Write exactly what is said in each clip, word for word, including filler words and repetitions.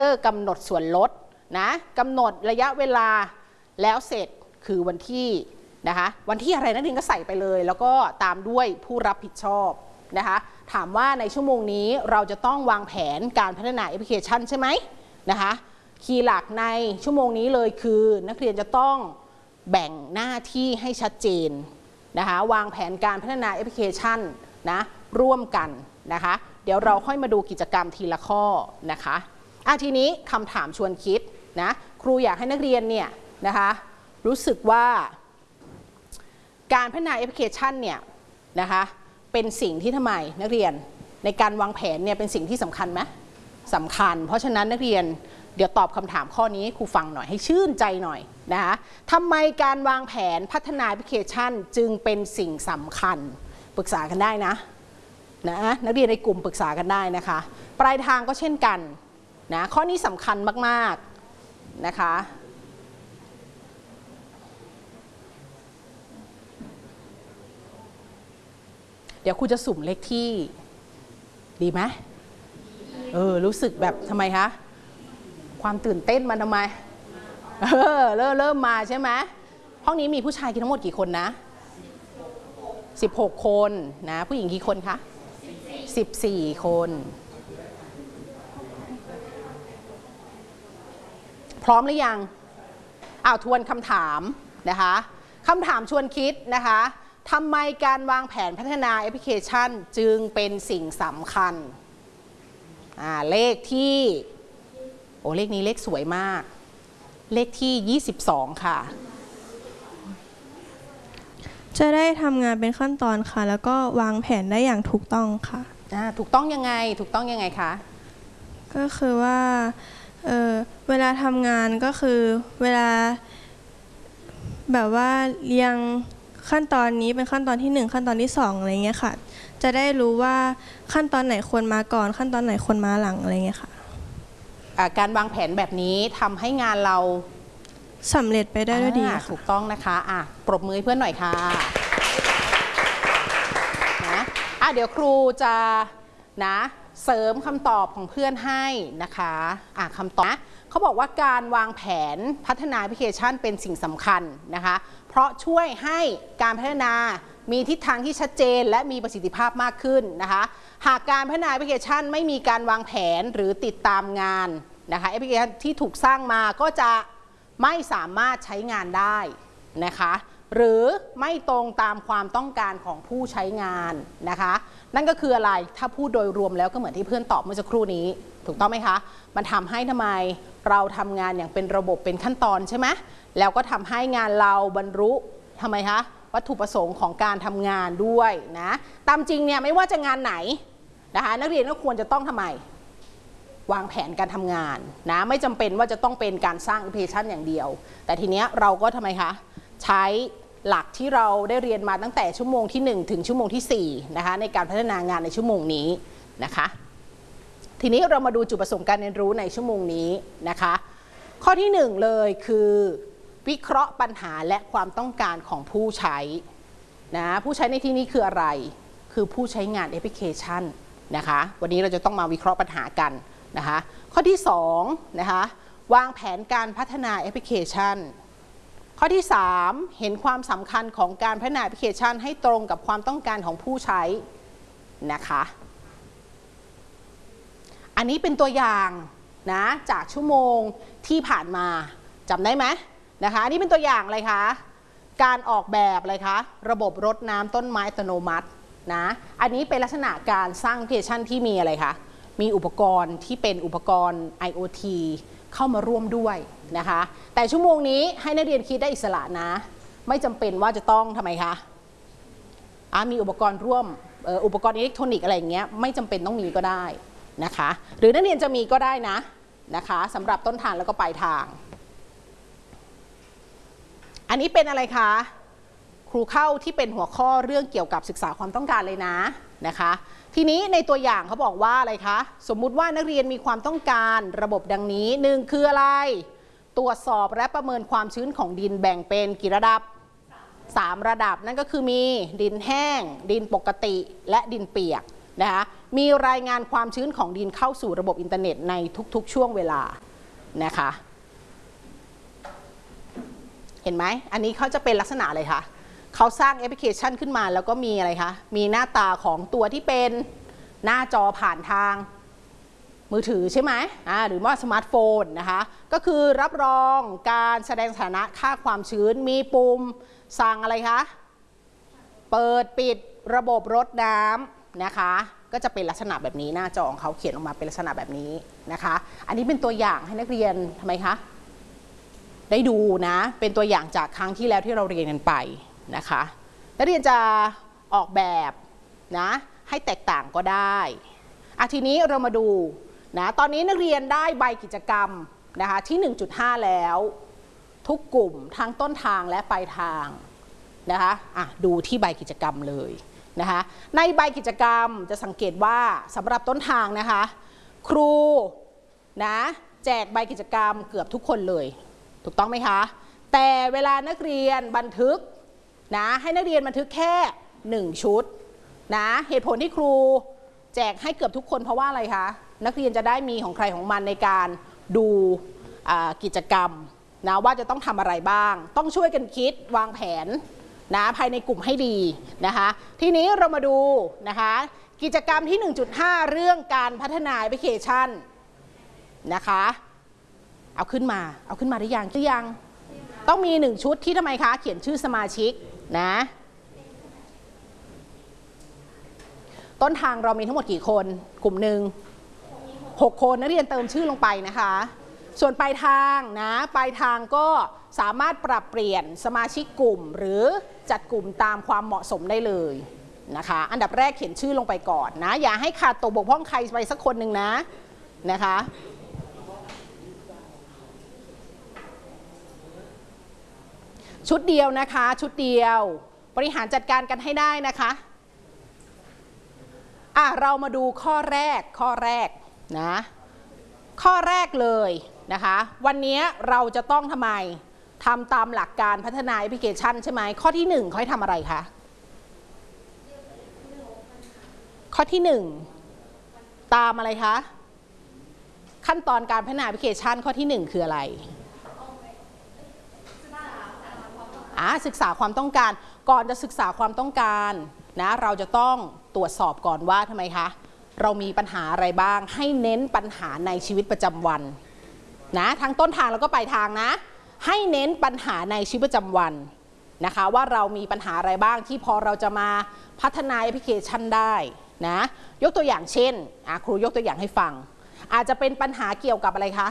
กำหนดส่วนลดนะกำหนดระยะเวลาแล้วเสร็จคือวันที่นะคะวันที่อะไรนักเรียนก็ใส่ไปเลยแล้วก็ตามด้วยผู้รับผิดชอบนะคะถามว่าในชั่วโมงนี้เราจะต้องวางแผนการพัฒนาแอปพลิเคชันใช่ไหมนะคะคีย์หลักในชั่วโมงนี้เลยคือนักเรียนจะต้องแบ่งหน้าที่ให้ชัดเจนนะคะวางแผนการพัฒนาแอปพลิเคชันนะร่วมกันนะคะเดี๋ยวเราค่อยมาดูกิจกรรมทีละข้อนะคะอ่ะทีนี้คำถามชวนคิดนะครูอยากให้นักเรียนเนี่ยนะคะรู้สึกว่าการพัฒนาแอปพลิเคชันเนี่ยนะคะเป็นสิ่งที่ทำไมนักเรียนในการวางแผนเนี่ยเป็นสิ่งที่สำคัญไหมสำคัญเพราะฉะนั้นนักเรียนเดี๋ยวตอบคำถามข้อนี้ครูฟังหน่อยให้ชื่นใจหน่อยนะคะทำไมการวางแผนพัฒนาแอปพลิเคชันจึงเป็นสิ่งสำคัญปรึกษากันได้นะนะนักเรียนในกลุ่มปรึกษากันได้นะคะปลายทางก็เช่นกันนะข้อนี้สำคัญมากๆนะคะเดี๋ยวครูจะสุ่มเลขที่ดีไหมเออรู้สึกแบบทำไมคะความตื่นเต้นมันทำไมเออเริ่มเริ่มมาใช่ไหมห้องนี้มีผู้ชายทั้งหมดกี่คนนะสิบหกคนนะผู้หญิงกี่คนคะสิบสี่คนพร้อมหรือยังอ้าวทวนคำถามนะคะคำถามชวนคิดนะคะทำไมการวางแผนพัฒนาแอปพลิเคชันจึงเป็นสิ่งสำคัญอ่าเลขที่โอ้เลขนี้เลขสวยมากเลขที่ยี่สิบสองค่ะจะได้ทำงานเป็นขั้นตอนค่ะแล้วก็วางแผนได้อย่างถูกต้องค่ะอ่าถูกต้องยังไงถูกต้องยังไงคะก็คือว่าเออเวลาทำงานก็คือเวลาแบบว่าเรียงขั้นตอนนี้เป็นขั้นตอนที่หนึ่งขั้นตอนที่สองอะไรเงี้ยค่ะจะได้รู้ว่าขั้นตอนไหนควรมาก่อนขั้นตอนไหนควรมาหลังอะไรเงี้ยค่ะการวางแผนแบบนี้ทำให้งานเราสำเร็จไปได้ด้วยดีถูกต้องนะคะอ่ะปรบมือให้เพื่อนหน่อยค่ะนะอ่ะเดี๋ยวครูจะนะเสริมคำตอบของเพื่อนให้นะคะอ่ะคำตอบนะเขาบอกว่าการวางแผนพัฒนาแอปพลิเคชันเป็นสิ่งสำคัญนะคะเพราะช่วยให้การพัฒนามีทิศทางที่ชัดเจนและมีประสิทธิภาพมากขึ้นนะคะหากการพัฒนาแอปพลิเคชันไม่มีการวางแผนหรือติดตามงานนะคะแอปพลิเคชันที่ถูกสร้างมาก็จะไม่สามารถใช้งานได้นะคะหรือไม่ตรงตามความต้องการของผู้ใช้งานนะคะนั่นก็คืออะไรถ้าพูดโดยรวมแล้วก็เหมือนที่เพื่อนตอบเมื่อสักครู่นี้ถูกต้องไหมคะมันทำให้ทำไมเราทำงานอย่างเป็นระบบเป็นขั้นตอนใช่ไหมแล้วก็ทำให้งานเราบรรลุทำไมคะวัตถุประสงค์ของการทำงานด้วยนะตามจริงเนี่ยไม่ว่าจะงานไหนนะคะนักเรียนก็ควรจะต้องทำไมวางแผนการทำงานนะไม่จำเป็นว่าจะต้องเป็นการสร้างแอปพลิเคชันอย่างเดียวแต่ทีเนี้ยเราก็ทำไมคะใช้หลักที่เราได้เรียนมาตั้งแต่ชั่วโมงที่หนึ่งถึงชั่วโมงที่สี่นะคะในการพัฒนางานในชั่วโมงนี้นะคะทีนี้เรามาดูจุดประสงค์การเรียนรู้ในชั่วโมงนี้นะคะข้อที่หนึ่งเลยคือวิเคราะห์ปัญหาและความต้องการของผู้ใช้นะผู้ใช้ในที่นี้คืออะไรคือผู้ใช้งานแอปพลิเคชันนะคะวันนี้เราจะต้องมาวิเคราะห์ปัญหากันนะคะข้อที่สองนะคะวางแผนการพัฒนาแอปพลิเคชันข้อที่สามเห็นความสำคัญของการพัฒนาแอปพลิเคชันให้ตรงกับความต้องการของผู้ใช้นะคะอันนี้เป็นตัวอย่างนะจากชั่วโมงที่ผ่านมาจำได้ไหมนะคะอันนี้เป็นตัวอย่างอะไรคะการออกแบบอะไรคะระบบรดน้ำต้นไม้อัตโนมัตินะอันนี้เป็นลักษณะการสร้างแอปพลิเคชันที่มีอะไรคะมีอุปกรณ์ที่เป็นอุปกรณ์ ไอ โอ ที เข้ามาร่วมด้วยนะคะแต่ชั่วโมงนี้ให้นักเรียนคิดได้อิสระนะไม่จำเป็นว่าจะต้องทำไมคะอ่ะมีอุปกรณ์ร่วมอุปกรณ์อิเล็กทรอนิกส์อะไรอย่างเงี้ยไม่จำเป็นต้องมีก็ได้นะคะหรือนักเรียนจะมีก็ได้นะนะคะสำหรับต้นทางแล้วก็ปลายทางอันนี้เป็นอะไรคะครูเข้าที่เป็นหัวข้อเรื่องเกี่ยวกับศึกษาความต้องการเลยนะนะคะทีนี้ในตัวอย่างเขาบอกว่าอะไรคะสมมุติว่านักเรียนมีความต้องการระบบดังนี้หนึ่งคืออะไรตรวจสอบและประเมินความชื้นของดินแบ่งเป็นกี่ระดับสามระดับนั่นก็คือมีดินแห้งดินปกติและดินเปียกนะคะมีรายงานความชื้นของดินเข้าสู่ระบบอินเทอร์เน็ตในทุกๆช่วงเวลานะคะเห็นไหมอันนี้เขาจะเป็นลักษณะอะไรคะเขาสร้างแอปพลิเคชันขึ้นมาแล้วก็มีอะไรคะมีหน้าตาของตัวที่เป็นหน้าจอผ่านทางมือถือใช่ไหมอ่าหรือว่าสมาร์ทโฟนนะคะก็คือรับรองการแสดงสถานะค่าความชื้นมีปุ่มสั่งอะไรคะเปิดปิดระบบรดน้ำนะคะก็จะเป็นลักษณะแบบนี้หน้าจอของเขาเขียนออกมาเป็นลักษณะแบบนี้นะคะอันนี้เป็นตัวอย่างให้นักเรียนทำไมคะได้ดูนะเป็นตัวอย่างจากครั้งที่แล้วที่เราเรียนกันไปนะคะนักเรียนจะออกแบบนะให้แตกต่างก็ได้อ่ะทีนี้เรามาดูนะตอนนี้นักเรียนได้ใบกิจกรรมนะคะที่ หนึ่งจุดห้า แล้วทุกกลุ่มทั้งต้นทางและปลายทางนะคะอ่ะดูที่ใบกิจกรรมเลยนะคะในใบกิจกรรมจะสังเกตว่าสำหรับต้นทางนะคะครูนะแจกใบกิจกรรมเกือบทุกคนเลยถูกต้องไหมคะแต่เวลานักเรียนบันทึกนะให้นักเรียนบันทึกแค่หนึ่งชุดนะเหตุผลที่ครูแจกให้เกือบทุกคนเพราะว่าอะไรคะนักเรียนจะได้มีของใครของมันในการดูกิจกรรมนะว่าจะต้องทำอะไรบ้างต้องช่วยกันคิดวางแผนนะภายในกลุ่มให้ดีนะคะทีนี้เรามาดูนะคะกิจกรรมที่ หนึ่งจุดห้า เรื่องการพัฒนาแอปพลิเคชันนะคะเอาขึ้นมาเอาขึ้นมาหรือยังหรือยังต้องมีหนึ่งชุดที่ทำไมคะเขียนชื่อสมาชิกนะต้นทางเรามีทั้งหมดกี่คนกลุ่มหนึ่งหกคนนักเรียนเติมชื่อลงไปนะคะส่วนปลายทางนะปลายทางก็สามารถปรับเปลี่ยนสมาชิกกลุ่มหรือจัดกลุ่มตามความเหมาะสมได้เลยนะคะอันดับแรกเขียนชื่อลงไปก่อนนะอย่าให้ขาดตกบกพร่องใครไปสักคนหนึ่งนะนะคะชุดเดียวนะคะชุดเดียวบริหารจัดการกันให้ได้นะคะอ่ะเรามาดูข้อแรกข้อแรกนะข้อแรกเลยนะคะวันนี้เราจะต้องทำไมทำตามหลักการพัฒนาแอปพลิเคชันใช่ไหมข้อที่หนึ่งเขาให้ทำอะไรคะข้อที่หนึ่งตามอะไรคะขั้นตอนการพัฒนาแอปพลิเคชันข้อที่หนึ่งคืออะไรอ่าศึกษาความต้องการก่อนจะศึกษาความต้องการนะเราจะต้องตรวจสอบก่อนว่าทำไมคะเรามีปัญหาอะไรบ้างให้เน้นปัญหาในชีวิตประจำวันนะทั้งต้นทางแล้วก็ปลายทางนะให้เน้นปัญหาในชีวิตประจำวันนะคะว่าเรามีปัญหาอะไรบ้างที่พอเราจะมาพัฒนาแอปพลิเคชันได้นะยกตัวอย่างเช่นครูยกตัวอย่างให้ฟังอาจจะเป็นปัญหาเกี่ยวกับอะไรคะ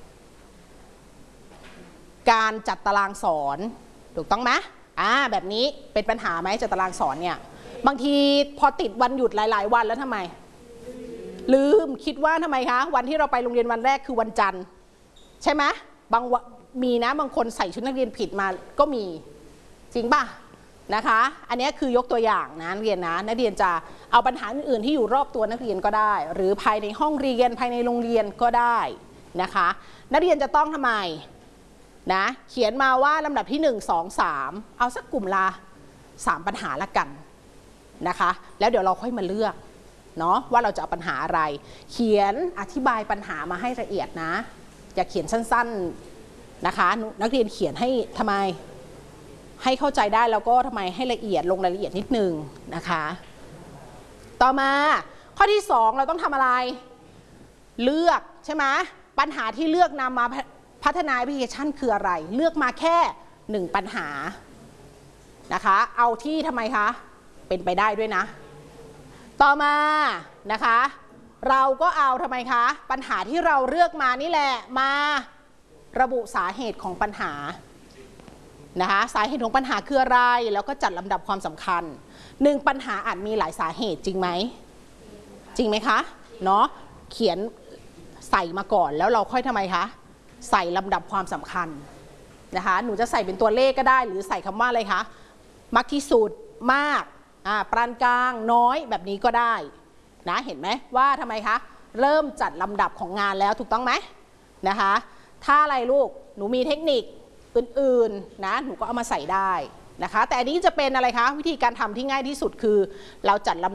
การจัดตารางสอนถูกต้องไหมอ่าแบบนี้เป็นปัญหาไหมจัดตารางสอนเนี่ยบางทีพอติดวันหยุดหลายๆวันแล้วทำไมลืมคิดว่าทำไมคะวันที่เราไปโรงเรียนวันแรกคือวันจันทร์ใช่ไหมบางมีนะบางคนใส่ชุดนักเรียนผิดมาก็มีจริงป่ะนะคะอันนี้คือยกตัวอย่างนะนักเรียนนะนักเรียนจะเอาปัญหาอื่นๆที่อยู่รอบตัวนักเรียนก็ได้หรือภายในห้องเรียนภายในโรงเรียนก็ได้นะคะนักเรียนจะต้องทำไมนะเขียนมาว่าลำดับที่หนึ่ง สอง สามเอาสักกลุ่มละสามปัญหาละกันนะคะแล้วเดี๋ยวเราค่อยมาเลือกเนาะว่าเราจะเอาปัญหาอะไรเขียนอธิบายปัญหามาให้ละเอียดนะอย่าเขียนสั้นๆนะคะนักเรียนเขียนให้ทำไมให้เข้าใจได้แล้วก็ทำไมให้ละเอียดลงรายละเอียดนิดนึงนะคะต่อมาข้อที่สองเราต้องทำอะไรเลือกใช่ไหมปัญหาที่เลือกนำมาพัฒนาแอปพลิเคชันคืออะไรเลือกมาแค่หนึ่งปัญหานะคะเอาที่ทำไมคะเป็นไปได้ด้วยนะต่อมานะคะเราก็เอาทำไมคะปัญหาที่เราเลือกมานี่แหละมาระบุสาเหตุของปัญหานะคะสาเหตุของปัญหาคืออะไรแล้วก็จัดลำดับความสำคัญหนึ่งปัญหาอาจมีหลายสาเหตุจริงไหมจริงไหมคะเนาะเขียนใส่มาก่อนแล้วเราค่อยทำไมคะใส่ลำดับความสำคัญนะคะหนูจะใส่เป็นตัวเลขก็ได้หรือใส่คำว่าอะไรคะมากที่สุดมากอ่าปานกลางน้อยแบบนี้ก็ได้นะเห็นไหมว่าทำไมคะเริ่มจัดลำดับของงานแล้วถูกต้องไหมนะคะถ้าอะไรลูกหนูมีเทคนิคอื่นๆนะหนูก็เอามาใส่ได้นะคะแต่อันนี้จะเป็นอะไรคะวิธีการทำที่ง่ายที่สุดคือเราจัดลำดับ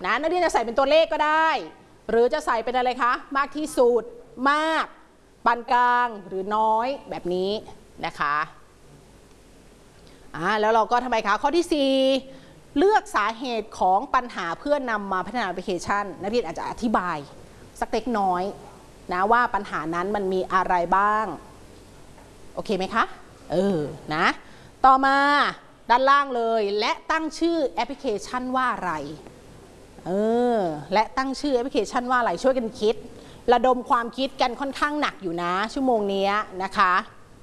นะนักเรียนจะใส่เป็นตัวเลขก็ได้หรือจะใส่เป็นอะไรคะมากที่สุดมากปานกลางหรือน้อยแบบนี้นะคะอ่าแล้วเราก็ทำไมคะข้อที่สี่เลือกสาเหตุของปัญหาเพื่อนำมาพัฒนาแอปพลิเคชันนักเรียนอาจจะอธิบายสักเล็กน้อยนะว่าปัญหานั้นมันมีอะไรบ้างโอเคไหมคะเออนะต่อมาด้านล่างเลยและตั้งชื่อแอปพลิเคชันว่าอะไรเออและตั้งชื่อแอปพลิเคชันว่าอะไรช่วยกันคิดระดมความคิดกันค่อนข้างหนักอยู่นะชั่วโมงนี้นะคะ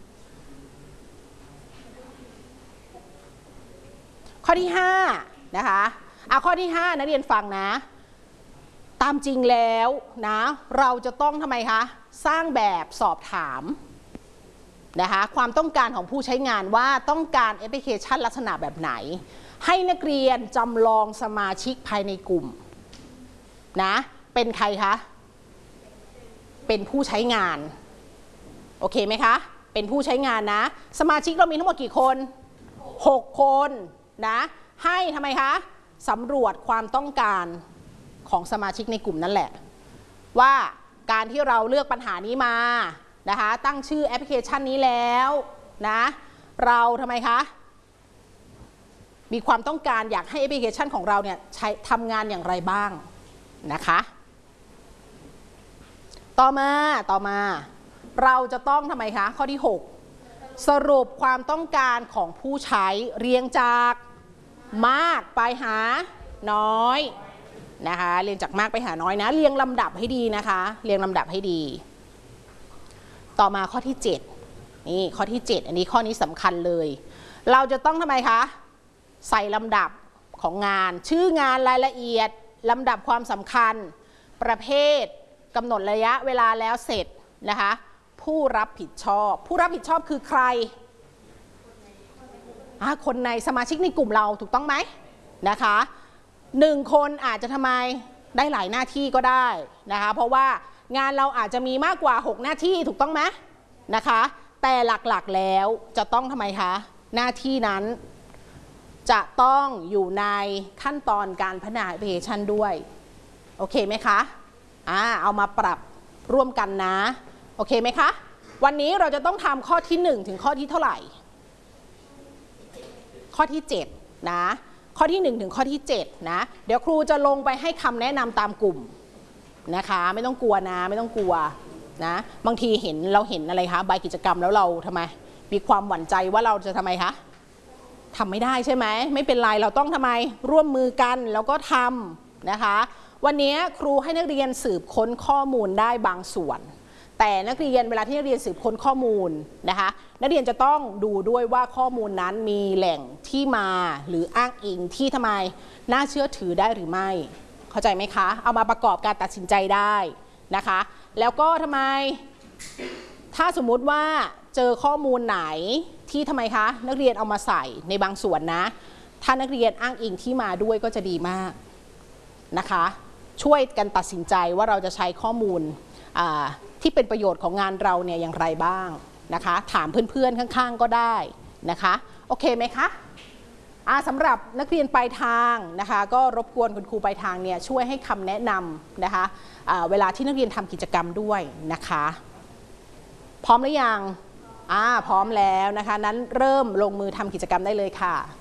ข้อที่ห้านะคะอ่ะข้อที่ห้านักเรียนฟังนะตามจริงแล้วนะเราจะต้องทำไมคะสร้างแบบสอบถามนะคะความต้องการของผู้ใช้งานว่าต้องการแอปพลิเคชันลักษณะแบบไหนให้นักเรียนจำลองสมาชิกภายในกลุ่มนะเป็นใครคะเป็นผู้ใช้งานโอเคไหมคะเป็นผู้ใช้งานนะสมาชิกเรามีทั้งหมดกี่คนหกคนนะให้ทำไมคะสำรวจความต้องการของสมาชิกในกลุ่มนั่นแหละว่าการที่เราเลือกปัญหานี้มานะคะตั้งชื่อแอปพลิเคชันนี้แล้วนะเราทำไมคะมีความต้องการอยากให้แอปพลิเคชันของเราเนี่ยใช้ทำงานอย่างไรบ้างนะคะต่อมาต่อมาเราจะต้องทำไมคะข้อที่หกสรุปความต้องการของผู้ใช้เรียงจากมากไปหาน้อยนะคะเรียงจากมากไปหาน้อยนะเรียงลำดับให้ดีนะคะเรียงลำดับให้ดีต่อมาข้อที่เจ็ดนี่ข้อที่เจ็ดอันนี้ข้อนี้สำคัญเลยเราจะต้องทำไมคะใส่ลำดับของงานชื่องานรายละเอียดลำดับความสำคัญประเภทกำหนดระยะเวลาแล้วเสร็จนะคะผู้รับผิดชอบผู้รับผิดชอบคือใครคนในสมาชิกในกลุ่มเราถูกต้องไหมนะคะหนึ่งคนอาจจะทำไมได้หลายหน้าที่ก็ได้นะคะเพราะว่างานเราอาจจะมีมากกว่าหกหน้าที่ถูกต้องไหมนะคะแต่หลักๆแล้วจะต้องทำไมคะหน้าที่นั้นจะต้องอยู่ในขั้นตอนการพัฒนาแอปพลิเคชันด้วยโอเคไหมคะอ่าเอามาปรับร่วมกันนะโอเคไหมคะวันนี้เราจะต้องทำข้อที่หนึ่งถึงข้อที่เท่าไหร่ข้อที่เจ็ดนะข้อที่หนึ่งถึงข้อที่เจ็ดนะเดี๋ยวครูจะลงไปให้คำแนะนำตามกลุ่มนะคะไม่ต้องกลัวนะไม่ต้องกลัวนะบางทีเห็นเราเห็นอะไรคะใบกิจกรรมแล้วเราทำไมมีความหวั่นใจว่าเราจะทำไมคะทำไม่ได้ใช่ไหมไม่เป็นไรเราต้องทำไมร่วมมือกันแล้วก็ทำนะคะวันนี้ครูให้นักเรียนสืบค้นข้อมูลได้บางส่วนแต่นักเรียนเวลาที่นักเรียนสืบค้นข้อมูลนะคะนักเรียนจะต้องดูด้วยว่าข้อมูลนั้นมีแหล่งที่มาหรืออ้างอิงที่ทำไมน่าเชื่อถือได้หรือไม่เข้าใจไหมคะเอามาประกอบการตัดสินใจได้นะคะแล้วก็ทำไมถ้าสมมุติว่าเจอข้อมูลไหนที่ทำไมคะนักเรียนเอามาใส่ในบางส่วนนะถ้านักเรียนอ้างอิงที่มาด้วยก็จะดีมากนะคะช่วยกันตัดสินใจว่าเราจะใช้ข้อมูลที่เป็นประโยชน์ของงานเราเนี่ยอย่างไรบ้างนะคะถามเพื่อนๆข้างๆก็ได้นะคะโอเคไหมคะสำหรับนักเรียนปลายทางนะคะก็รบกวนคุณครูปลายทางเนี่ยช่วยให้คำแนะนำนะคะเวลาที่นักเรียนทำกิจกรรมด้วยนะคะพร้อมหรือยังอ่าพร้อมแล้วนะคะนั้นเริ่มลงมือทำกิจกรรมได้เลยค่ะ